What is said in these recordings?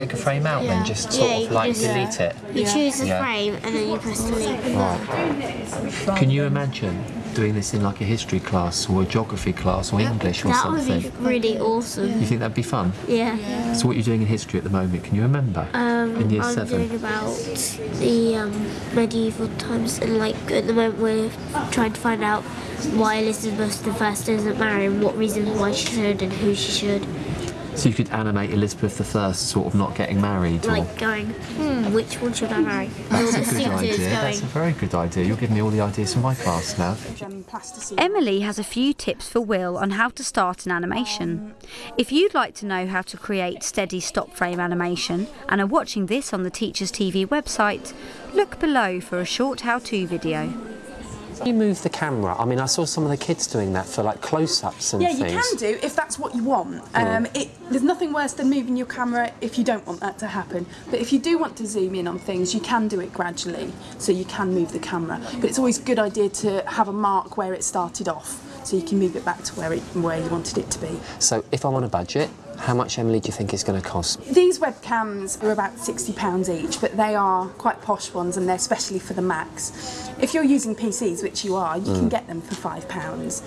Take a frame out then, just sort of like delete it. You choose the frame and then you press delete. Right. Can you imagine doing this in like a history class or a geography class or English or something? That would be really awesome. You think that'd be fun? Yeah. So what are you doing in history at the moment? Can you remember? In year 7? I'm doing about the medieval times, and like at the moment we're trying to find out why Elizabeth I doesn't marry and what reason why she should and who she should. So you could animate Elizabeth I sort of not getting married? Like going, which one should I marry? That's a good idea. That's a very good idea. You're giving me all the ideas for my class now. Emily has a few tips for Will on how to start an animation. If you'd like to know how to create steady stop frame animation and are watching this on the Teachers TV website, look below for a short how-to video. You move the camera. I mean, I saw some of the kids doing that for like close-ups and things. Yeah, you can do if that's what you want. There's nothing worse than moving your camera if you don't want that to happen. But if you do want to zoom in on things, you can do it gradually, so you can move the camera. But it's always a good idea to have a mark where it started off, so you can move it back to where you wanted it to be. So if I'm on a budget, how much, Emily, do you think it's going to cost? These webcams are about £60 each, but they are quite posh ones and they're especially for the Macs. If you're using PCs, which you are, you can get them for £5,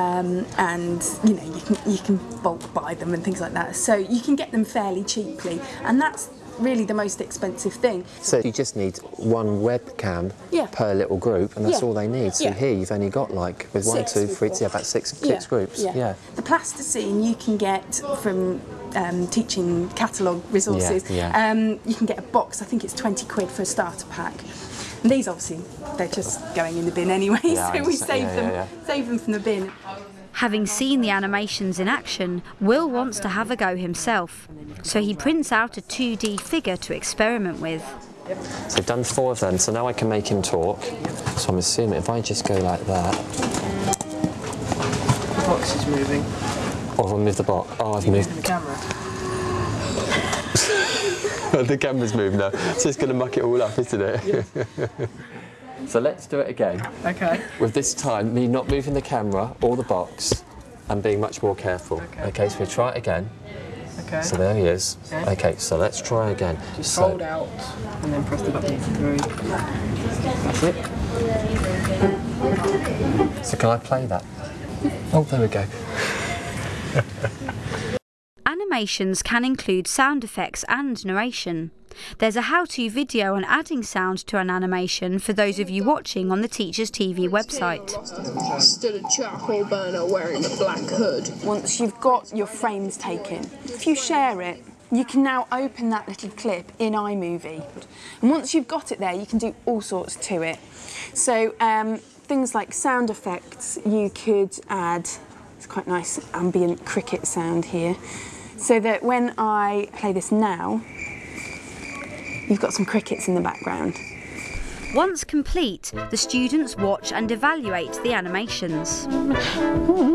and you know you can bulk buy them and things like that. So you can get them fairly cheaply, and that's really the most expensive thing. So you just need one webcam per little group, and that's all they need. So here you've only got like with 1, 2, 3, about six groups. Yeah. The plasticine you can get from teaching catalogue resources. You can get a box. I think it's £20 for a starter pack. And these obviously they're just going in the bin anyway, so we save them from the bin. Having seen the animations in action, Will wants to have a go himself, so he prints out a 2D figure to experiment with. So I've done 4 of them, so now I can make him talk. So I'm assuming if I just go like that... The box is moving. Oh, I've moved the box. Oh, I've moved... the camera. The camera's moved now, so it's going to muck it all up, isn't it? Yeah. So let's do it again. Okay. With this time, me not moving the camera or the box and being much more careful. Okay, so we try it again. Okay. So there he is. Okay, so let's try again. Just hold out and then press the button. That's it. So can I play that? Oh, there we go. Animations can include sound effects and narration. There's a how-to video on adding sound to an animation for those of you watching on the Teachers TV website. Stood a charcoal burner wearing a black hood. Once you've got your frames taken, if you share it, you can now open that little clip in iMovie. And once you've got it there, you can do all sorts to it. So things like sound effects, you could add, it's quite nice ambient cricket sound here, so that when I play this now, you've got some crickets in the background. Once complete, the students watch and evaluate the animations.